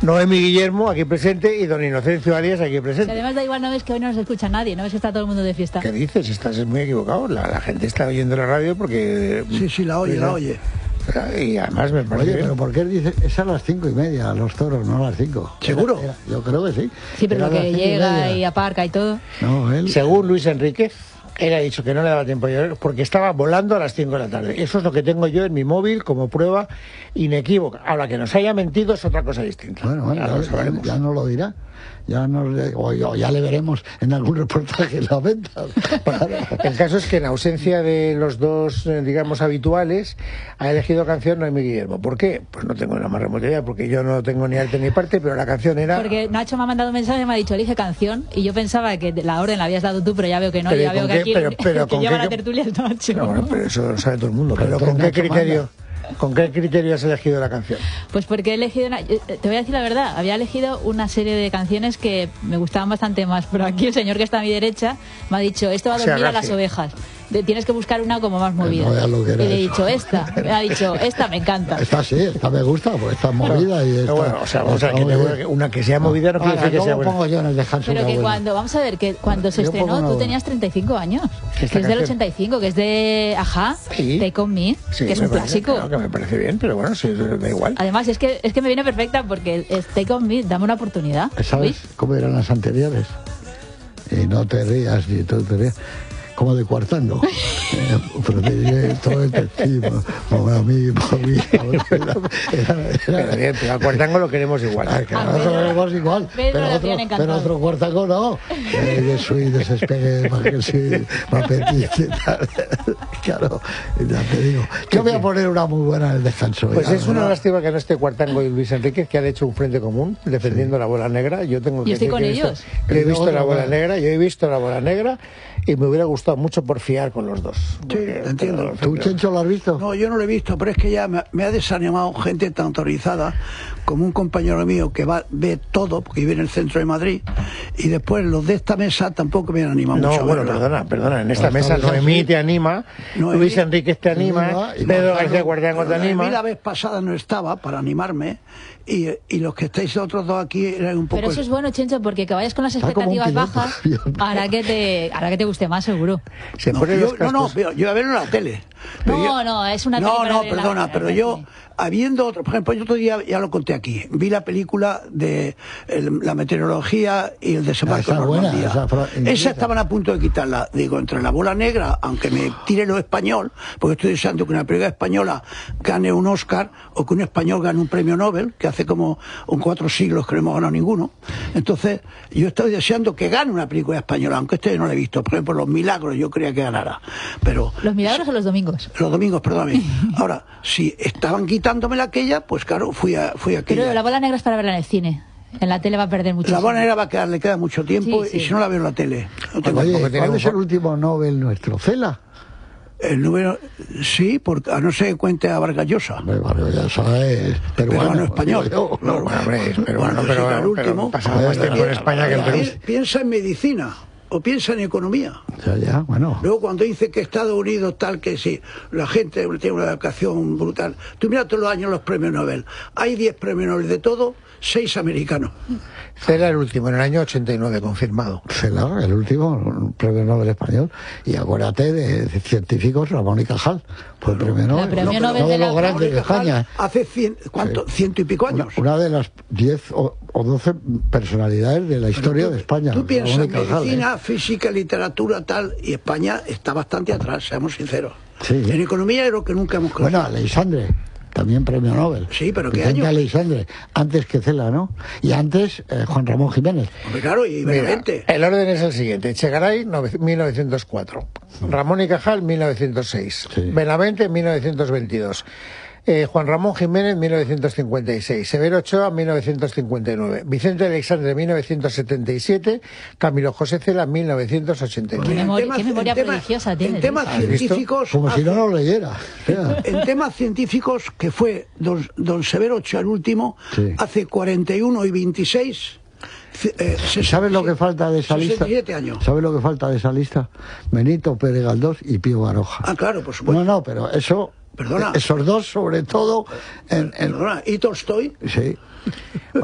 Noemi Guillermo, aquí presente, y don Inocencio Arias, aquí presente. Si además da igual, no ves que hoy no nos escucha nadie, no ves que está todo el mundo de fiesta. ¿Qué dices? Estás muy equivocado. La gente está oyendo la radio porque... Sí, la oye. Y además me parece... Oye, pero ¿por qué dice? Es a las 5:30, los toros, no a las 5. ¿Seguro? Yo creo que sí. Sí, pero Era lo a que las llega 5:30. y aparca y todo. No, él... Según Luis Enríquez, él ha dicho que no le daba tiempo de llegar porque estaba volando a las 5 de la tarde. Eso es lo que tengo yo en mi móvil como prueba inequívoca. Ahora, que nos haya mentido es otra cosa distinta. Bueno, ya lo sabremos. ya nos lo dirá. O ya le veremos en algún reportaje en la venta. El caso es que en ausencia de los dos, digamos, habituales, ha elegido canción Noemi Guillermo. ¿Por qué? Pues no tengo la más remota idea, porque yo no tengo ni arte ni parte, pero la canción era... Porque Nacho me ha mandado un mensaje y me ha dicho, elige canción, y yo pensaba que la orden la habías dado tú, pero ya veo que no, Pero ya veo que aquí pero que ¿con lleva qué? la tertulia es Nacho. No, bueno, pero eso lo sabe todo el mundo. Pero Pero ¿con qué Nacho criterio? ¿Con qué criterio has elegido la canción? Pues porque he elegido te voy a decir la verdad, había elegido una serie de canciones que me gustaban bastante más, pero aquí el señor que está a mi derecha me ha dicho, esto va a dormir a las ovejas, tienes que buscar una como más movida. No, ya lo que y era le he eso. dicho, me ha dicho, esta me encanta. Esta sí, esta me gusta, porque está movida y Pero bueno, o sea, vamos a ver, que una que sea movida no quiere decir que sea buena. pongo yo en el descanso? Pero que buena. vamos a ver, que cuando se Yo pongo estrenó una tú buena. tenías 35 años, que es Esta del canción. 85, que es de Ajá, Sí. Take On Me, Sí, que es me un parece, clásico. claro, que me parece bien, pero bueno, sí, da igual. Además, es que me viene perfecta porque es Take On Me, dame una oportunidad. ¿Sabes Luis. cómo eran las anteriores? Y no te rías, ni tú te rías. Como de cuartando. Proteger todo el testigo. Para mí. Pero bien, pero al cuartango lo queremos igual. Claro, lo queremos igual. Pedro le tiene encantado. Pero otro cuartango no. Que soy desespegue, más que soy más apetite. Claro, ya te digo. Yo voy a poner una muy buena en el descanso. Pues ya, es una ¿verdad? lástima que no esté Cuartango y Luis Enríquez, que han hecho un frente común defendiendo la bola negra. Yo tengo que Yo estoy decir con que ellos. Yo he visto la bola Bueno. negra, y me hubiera gustado mucho porfiar con los dos. te entiendo. ¿Tú, Chencho, lo has visto? No, yo no lo he visto, pero es que ya me ha desanimado gente tan autorizada como un compañero mío que ve todo, porque vive en el centro de Madrid, y después los de esta mesa tampoco me han animado No, mucho. a bueno, verla. perdona, en esta Pues mesa estamos Noemí así. te anima, Noemí Luis Enríquez te anima, y Pedro Cuartango- García Cuartango te A mí la anima. vez pasada no estaba para animarme, y los que estáis otros dos aquí eran un poco... Pero eso es bueno, Chencho, porque que vayas con las Está como un expectativas piloto. bajas hará que te guste más, seguro. Se No, ponen los yo cascos. iba a verlo en la tele. Pero No, es una tele para ver en la- pero yo, habiendo otro, por ejemplo, yo otro día, ya lo conté aquí, vi la película de la meteorología y el desembarco Esa de es buena, Normandía. inglesa. Esa estaban a punto de quitarla. Digo, entre la bola negra, aunque me tire lo español, porque estoy deseando que una película española gane un Oscar o que un español gane un premio Nobel, que hace como 4 siglos que no hemos ganado ninguno. Entonces, yo estoy deseando que gane una película española, aunque este no la he visto. Por ejemplo, Los Milagros, yo creía que ganara. Pero ¿Los milagros o los domingos? los domingos, perdóname. Ahora, si estaban quitándomela aquella, pues claro, fui a aquella. Pero la bola negra es para verla en el cine. En la tele va a perder mucho. La bola negra va a quedar, le queda mucho tiempo, Sí, sí. y si no la veo en la tele. No tengo- Oye, tampoco tiene ¿cuál un es el for- último Nobel nuestro? ¿Cela? El número, sí, porque a no ser que cuente a Vargas Llosa. Hombre, vale, ya sabes, Peruano español. digo yo. No, bueno, hombre, es peruano, Bueno, pues sí, que al pero último- pasaba más tiempo en España que en Perú. Piensa en medicina o piensa en economía. Ya, bueno. Luego cuando dice que Estados Unidos tal que sí, la gente tiene una educación brutal. Tú mira todos los años los premios Nobel. Hay 10 premios Nobel de todo, 6 americanos. Cela el último, en el año 89, confirmado. Cela, el último premio Nobel español. Y acuérdate de científicos, Ramón y Cajal, fue premio Nobel. premio Uno Nobel de de los la- grandes de España. Hace 100, ¿cuánto? 100 y pico años. Una de las 10 o 12 personalidades de la historia de España. Tú piensas Ramón y en Cajal, medicina, física, literatura, tal, y España está bastante atrás, seamos sinceros. Sí. En economía creo que nunca hemos Bueno, crecido. Aleixandre, también premio Nobel. Sí, pero ¿qué Vicente año? Aleixandre, antes que Cela, ¿no? Y antes Juan Ramón Jiménez. Hombre, claro, y Mira, Benavente. el orden es el siguiente: Echegaray, 1904, Ramón y Cajal, 1906, Sí. Benavente, 1922, Juan Ramón Jiménez, 1956, Severo Ochoa, 1959, Vicente Aleixandre, 1977, Camilo José Cela, 1989. Qué memoria prodigiosa tienes, En temas ¿Has visto? científicos... Como si no lo leyera. O sea, En temas científicos, que fue don Severo Ochoa el último, Sí. hace 41 y 26... ¿Sabes lo que falta de esa lista? 67 años. ¿Sabes lo que falta de esa lista? Benito Pérez Galdós y Pío Baroja. Ah, claro, por supuesto. No, pero eso... Perdona. Esos dos, sobre todo... Perdona, ¿y Tolstoy? Sí.